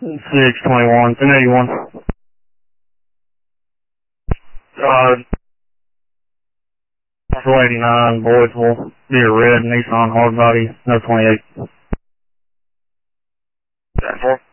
621, 1081. Marshall 89, Boydville, be a red Nissan hardbody, no 28. 10-4.